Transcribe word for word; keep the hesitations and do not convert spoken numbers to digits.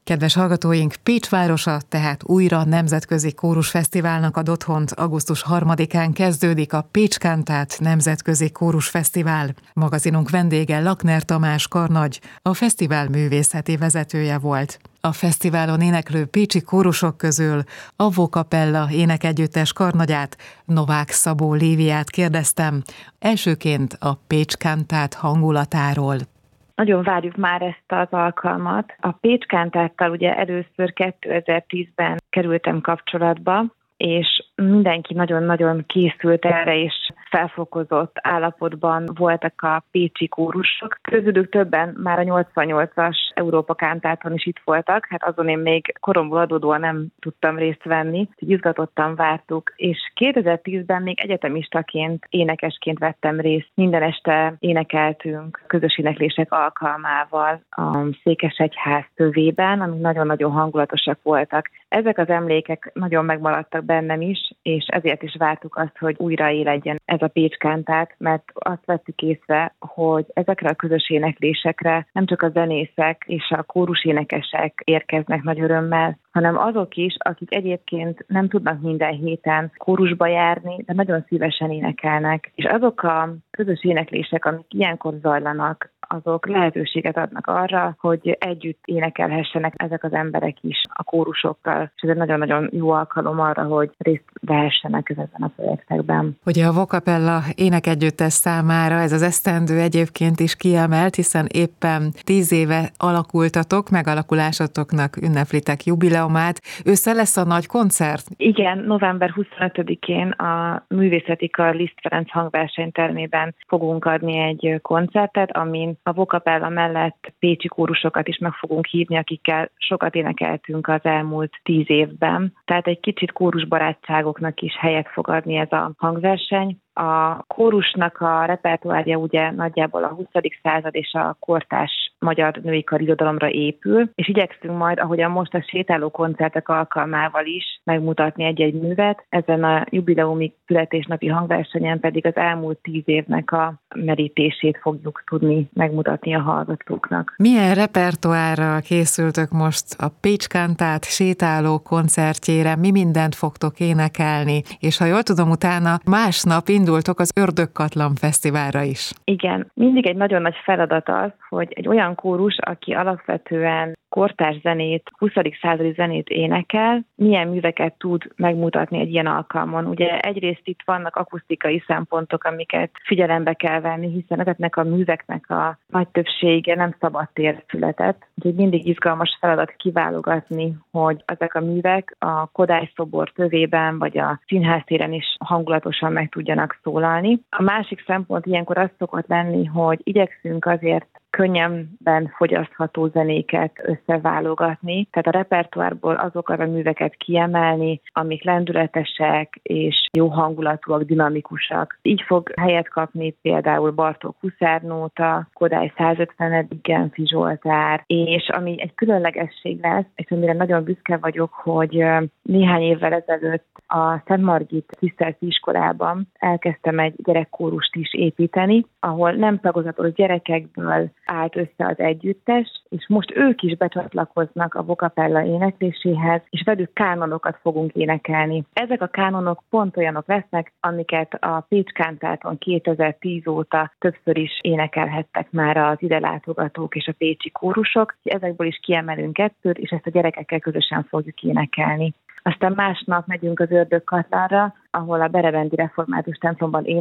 Kedves hallgatóink, Pécs városa tehát újra nemzetközi kórusfesztiválnak ad otthont. augusztus harmadikán kezdődik a Pécs Kántát Nemzetközi Kórusfesztivál. Magazinunk vendége Lakner Tamás karnagy, a fesztivál művészeti vezetője volt. A fesztiválon éneklő pécsi kórusok közül a Vokapella énekegyüttes karnagyát, Novák Szabó Líviát kérdeztem, elsőként a Pécs Kántát hangulatáról. Nagyon várjuk már ezt az alkalmat. A Pécs Kántáttal ugye először kétezer-tízben kerültem kapcsolatba, és mindenki nagyon-nagyon készült erre, és felfokozott állapotban voltak a pécsi kórusok. Közülük többen már a nyolcvannyolcas Európa Kántáton is itt voltak, hát azon én még koromból adódóan nem tudtam részt venni, úgyhogy izgatottan vártuk, és kétezer-tízben még egyetemistaként, énekesként vettem részt. Minden este énekeltünk közös éneklések alkalmával a Székesegyház tövében, amik nagyon-nagyon hangulatosak voltak. Ezek az emlékek nagyon megmaradtak bennem is, és ezért is vártuk azt, hogy újra éledjen ez a Pécs Kántát, mert azt vettük észre, hogy ezekre a közös éneklésekre nem csak a zenészek és a kórusénekesek érkeznek nagy örömmel, hanem azok is, akik egyébként nem tudnak minden héten kórusba járni, de nagyon szívesen énekelnek. És azok a közös éneklések, amik ilyenkor zajlanak, azok lehetőséget adnak arra, hogy együtt énekelhessenek ezek az emberek is a kórusokkal, és ez egy nagyon-nagyon jó alkalom arra, hogy részt vehessenek ezekben a projektekben. Ugye a Vokapella énekegyüttes számára ez az esztendő egyébként is kiemelt, hiszen éppen tíz éve alakultatok, megalakulásotoknak ünneplitek jubileumát. Ősszel lesz a nagy koncert? Igen, november huszonötödikén a Művészeti Kar Liszt Ferenc hangversenytermében fogunk adni egy koncertet, amin a Vokapella mellett pécsi kórusokat is meg fogunk hívni, akikkel sokat énekeltünk az elmúlt tíz évben. Tehát egy kicsit kórusbarátságoknak is helyet fog adni ez a hangverseny. A kórusnak a repertoárja ugye nagyjából a huszadik század és a kortárs magyar női karirodalomra épül, és igyekszünk majd, ahogyan most a sétáló koncertek alkalmával is megmutatni egy-egy művet. Ezen a jubileumi születésnapi hangversenyen pedig az elmúlt tíz évnek a merítését fogjuk tudni megmutatni a hallgatóknak. Milyen repertoárral készültök most a Pécs Kántát sétáló koncertjére? Mi mindent fogtok énekelni? És ha jól tudom, utána másnap indultok az Ördögkatlan Fesztiválra is. Igen, mindig egy nagyon nagy feladat az, hogy egy olyan kórus, aki alapvetően kortárs zenét, huszadik századi zenét énekel, milyen műveket tud megmutatni egy ilyen alkalmon. Ugye egyrészt itt vannak akusztikai szempontok, amiket figyelembe kell venni, hiszen ezeknek a műveknek a nagy többsége nem szabadtér született. Úgyhogy mindig izgalmas feladat kiválogatni, hogy ezek a művek a Kodály szobor tövében vagy a színháztéren is hangulatosan meg tudjanak szólalni. A másik szempont ilyenkor az szokott lenni, hogy igyekszünk azért könnyebben fogyasztható zenéket összeválogatni, tehát a repertoárból azokat a műveket kiemelni, amik lendületesek és jó hangulatúak, dinamikusak. Így fog helyet kapni például Bartók huszárnóta, Kodály százötvenedik Genfi Zsoltár, és ami egy különlegesség lesz, és amire nagyon büszke vagyok, hogy néhány évvel ezelőtt a Szent Margit Tiszteleti Iskolában elkezdtem egy gyerekkórust is építeni, ahol nem tagozatos gyerekekből állt össze az együttes, és most ők is becsatlakoznak a Vokapella énekléséhez, és velük kánonokat fogunk énekelni. Ezek a kánonok pont olyanok lesznek, amiket a Pécs Kántáton kétezer-tíz óta többször is énekelhettek már az ide látogatók és a pécsi kórusok. Ezekből is kiemelünk kettőt, és ezt a gyerekekkel közösen fogjuk énekelni. Aztán másnap megyünk az Ördögkatlanra, ahol a Berevendi Református templomban